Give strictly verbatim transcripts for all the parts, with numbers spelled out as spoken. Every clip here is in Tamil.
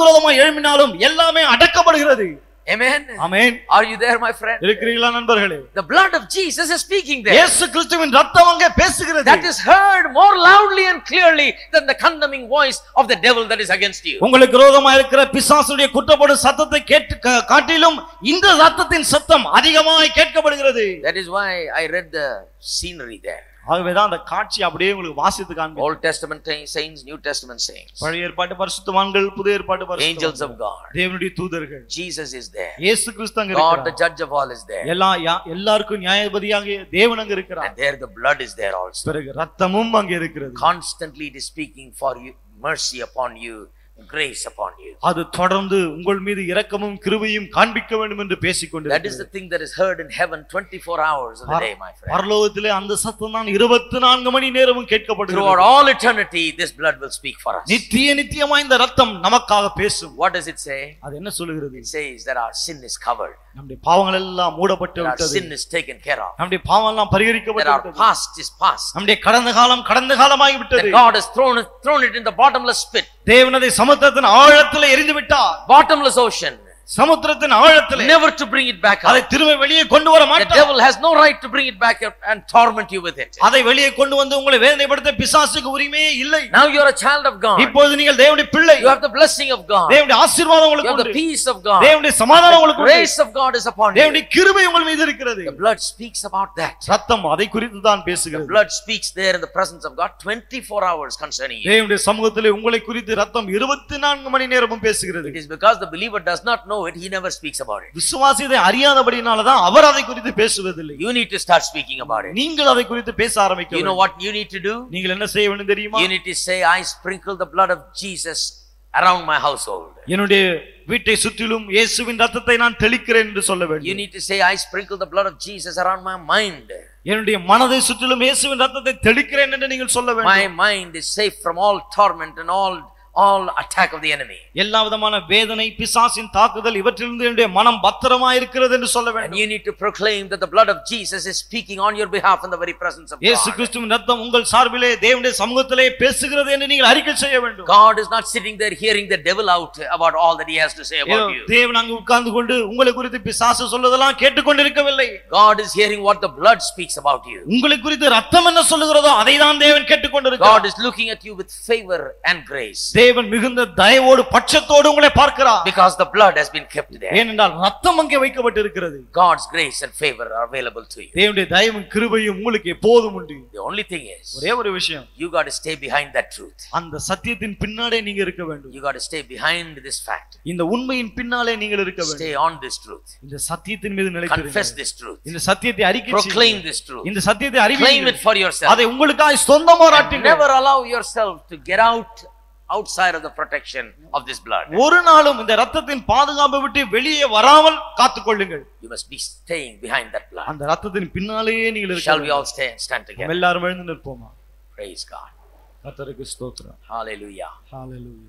விரோதமாய் எழும்பினாலும் எல்லாமே அடக்கப்படுகிறது. Amen. Amen. Are you there, my friend? இருக்கிறீங்களா நண்பர்களே? The blood of Jesus is speaking there. இயேசு கிறிஸ்துவின் ரத்தம் அங்கே பேசுகிறது. That is heard more loudly and clearly than the condemning voice of the devil that is against you. உங்களுக்கு விரோதமாக இருக்கிற பிசாசுடைய குற்றப்படும் சத்தத்தை கேட்டு காட்டிலும் இந்த ரத்தத்தின் சத்தம் அதிகமாய் கேட்கப்படுகிறது. That is why I read the scenery there. ஆகவேதான் அந்த காட்சி அப்படியே உங்களுக்கு வாசித்து காண்பிக்கிறேன். Old Testament saints, New Testament saints. பழைய ஏற்பாட்டு பரிசுத்தவான்கள், புதிய ஏற்பாட்டு பரிசுத்தவான்கள். Angels of God. தேவனுடைய தூதர்கள். Jesus is there. இயேசு கிறிஸ்து அங்க இருக்கிறார். God the judge of all is there. எல்லா எல்லாருக்கும் நியாயாதிபதியாக தேவன் அங்க இருக்கிறார். And there the blood is there also. பிறகு ரத்தமும் அங்க இருக்கிறது. Constantly it is speaking for you, mercy upon you, grace upon you. அது தொடர்ந்து உங்கள் மீது இரக்கமும் கிருபையும் காண்பிக்க வேண்டும் என்று பேசிக்கொண்டிருக்கிறது. That is the thing that is heard in heaven twenty-four hours of the day, my friend. பரலோகத்திலே அந்த சத்தம் தான் இருபத்தி நான்கு மணி நேரமும் கேட்கப்படுகிறது. Throughout all eternity this blood will speak for us. நித்திய நித்தியமாய் இந்த ரத்தம் நமக்காக பேசும். What does it say? அது என்ன சொல்கிறது? It says that our sin is covered. நம்முடைய பாவங்கள் எல்லாம் மூடப்பட்டு விட்டது. Our sin is taken care of. நம்முடைய பாவம் எல்லாம் பரிகரிக்கப்பட்டு விட்டது. Our past is past. நம்முடைய கடந்த காலம் கடந்த காலமாகி விட்டது. That God has thrown it, thrown it in the bottomless pit. தேவன் அதை சமுத்திரத்தின் ஆழத்திலே எறிந்து விட்டார். Bottomless ocean. சமுத்திரத்தின் ஆழத்திலே. Never to bring it back up. அதை திரும்ப வெளியே கொண்டு வர மாட்டார். The devil has no right to bring it back up and torment you with it. அதை வெளியே கொண்டு வந்து உங்களை வேதனைப்படுத்த பிசாசுக்கு உரிமையே இல்லை. Now you are a child of God. இப்பொழுது நீங்கள் தேவனுடைய பிள்ளை. You have the blessing of God. தேவனுடைய ஆசீர்வாதம் உங்களுக்கு உண்டு. You have the peace of God. தேவனுடைய சமாதானம் உங்களுக்கு உண்டு. Grace of God is upon you. தேவனுடைய கிருபை உங்கள் மீது இருக்கிறது. The blood speaks about that. ரத்தம் அதை குறித்து தான் பேசுகிறது. The blood speaks there in the presence of God twenty-four hours concerning you. தேவனுடைய சமூகத்திலே உங்களை குறித்து ரத்தம் இருபத்தி நான்கு மணி நேரமும் பேசுகிறது. It is because the believer does not know it, he never speaks about it. விசுவாசி இதை அறியாதபடினால தான் அவர் அதை குறித்து பேசுவதில்லை. You need to start speaking about it. நீங்கள் அதை குறித்து பேச ஆரம்பிக்க வேண்டும். You know what you need to do? நீங்கள் என்ன செய்ய வேண்டும் தெரியுமா? You need to say, I sprinkle the blood of Jesus around my household. என்னுடைய வீட்டை சுற்றிலும் இயேசுவின் ரத்தத்தை நான் தெளிக்கிறேன் என்று சொல்ல வேண்டும். You need to say, I sprinkle the blood of Jesus around my mind. என்னுடைய மனதை சுற்றிலும் இயேசுவின் ரத்தத்தை தெளிக்கிறேன் என்று நீங்கள் சொல்ல வேண்டும். My mind is safe from all torment and all all attack of the enemy. எல்லா விதமான வேதனை பிசாசின் தாக்குதல் இவற்றிலிருந்து என்னுடைய மனம் பத்திரமாய் இருக்கிறது என்று சொல்ல வேண்டும். And you need to proclaim that the blood of Jesus is speaking on your behalf in the very presence of God. இயேசு கிறிஸ்துவின் ரத்தம் உங்கள் சார்பிலே தேவனுடைய சமூகத்திலே பேசுகிறது என்று நீங்கள் அறிக்கை செய்ய வேண்டும். God is not sitting there hearing the devil out about all that he has to say about you. தேவன் அங்கு உட்கார்ந்து கொண்டு உங்களை குறித்து பிசாசு சொல்வதெல்லாம் கேட்டுக்கொண்டிருக்கவில்லை. God is hearing what the blood speaks about you. உங்களை குறித்து ரத்தம் என்ன சொல்லுகிறதோ அதை தான் தேவன் கேட்டுக்கொண்டிருக்கிறார். God is looking at you with favor and grace. தேவன் மிகுந்த தயவோடு பட்சத்தோடு உங்களை பார்க்கிறார். Because the blood has been kept there. ஏனென்றால் ரத்தம் அங்கே வைக்கப்பட்டிருக்கிறது. God's grace and favor are available to you. தேவனுடைய தயவும் கிருபையும் உங்களுக்கு எப்போதும் உண்டு. The only thing is, ஒரே ஒரு விஷயம், you got to stay behind that truth. அந்த சத்தியத்தின் பின்னாலே நீங்க இருக்க வேண்டும். You got to stay behind this fact. இந்த உண்மையின் பின்னாலே நீங்கள் இருக்க வேண்டும். Stay on this truth. இந்த சத்தியத்தின் மீது நிலைத்திருங்கள். Confess this truth. இந்த சத்தியத்தை அறிக்கை செய்யுங்கள். Proclaim this truth. இந்த சத்தியத்தை அறிவியுங்கள். Claim it for yourself. அதை உங்களுக்காய் சொந்தமாக ராட்டுங்கள். Never allow yourself to get out outside of the protection of this blood. ஒரு நாளும் இந்த இரத்தத்தின் பாதுகாப்பை விட்டு வெளியே வராமல் காத்துக்கொள்ளுங்கள். You must be staying behind that blood. அந்த இரத்தத்தின் பின்னாலேயே நீங்கள் இருக்க Shall we வேண்டும். all stay and stand together? எல்லாரும் எழுந்து நிற்போமா? Praise God. கர்த்தருக்கு ஸ்தோத்திரம். Hallelujah. Hallelujah.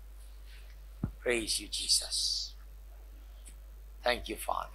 Praise you, Jesus. Thank you, Father.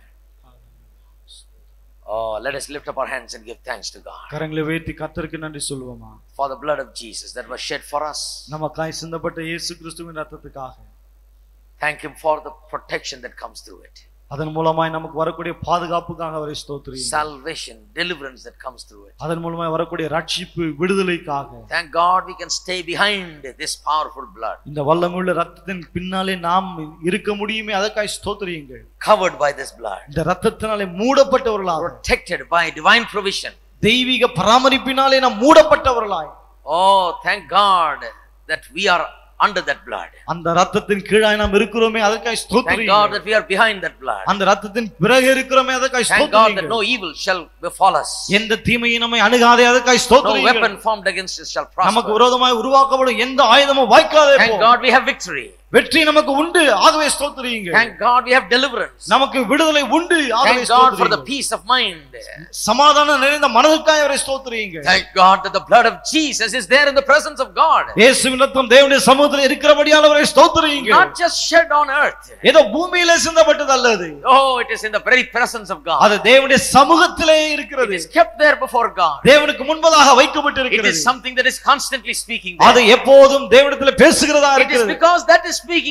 Oh, let us lift up our hands and give thanks to God. கரங்களை உயர்த்தி கர்த்தருக்கு நன்றி சொல்வோமா? For the blood of Jesus that was shed for us. நமக்காய் சிந்தப்பட்ட இயேசு கிறிஸ்துவின் இரத்தத்துக்காக. Thank him for the protection that comes through it. அதன் மூலமாய் நமக்கு வரக்கூடிய பாதுகாப்புக்காக அவரை ஸ்தோத்திரியுங்கள். Salvation, deliverance that comes through it. அதன் மூலமாய் வரக்கூடிய ரட்சிப்பு விடுதலைக்காக. Thank God we can stay behind this powerful blood. இந்த வல்லமையுள்ள இரத்தத்தின் பின்னாலே நாம் இருக்க முடியுமே, அதற்காய் ஸ்தோத்திரியுங்கள். Covered by this blood. இந்த இரத்தத்தினாலே மூடப்பட்டவர்களாக. Protected by divine provision. தெய்வீக பராமரிப்பினாலே நாம் மூடப்பட்டவர்களாய். Oh, thank God that we are under that blood. அந்த இரத்தத்தின் கீழாய் நாம் இருக்கிறோமே, அதற்காய் ஸ்தோத்திரியுங்கள். Thank God that we are behind that blood. அந்த இரத்தத்தின் பிறகு இருக்கிறோமே, அதற்காய் Thank God ஸ்தோத்திரியுங்கள். that no evil shall befall us. எந்த தீமையும் நம்மை அணுகாதே, அதற்காய் No ஸ்தோத்திரியுங்கள். weapon formed against us shall prosper. நமக்கு விரோதமாய் உருவாக்கப்படும் எந்த ஆயுதமும் வாய்க்காதே Thank போகும். God we have victory. வெற்றி நமக்கு உண்டு, ஆகவே ஸ்தோத்திரியுங்கள். Thank God we have deliverance. நமக்கு விடுதலை உண்டு, ஆகவே Thank God for the ஸ்தோத்திரியுங்கள். peace of mind. சமாதானம் நிறைந்த மனதுக்காய் அவரை ஸ்தோத்திரியுங்கள். Thank God that the blood of Jesus is there in the presence of God. இயேசுவின் இரத்தம் தேவனுடைய சமூகத்தில் இருக்கிறபடியால் அவரை ஸ்தோத்திரியுங்கள். Not just shed on earth. ஏதோ பூமியிலே சிந்தப்பட்டது அல்லது. Oh, it is in the very presence of God. அது தேவனுடைய சமூகத்திலே It இருக்கிறது. is kept there before God. தேவனுக்கு முன்பதாக It வைக்கப்பட்டிருக்கிறது. is something that is constantly speaking there. அது எப்போதும் தேவனிடத்தில் பேசுகிறதா It is இருக்கிறது. because that is speaking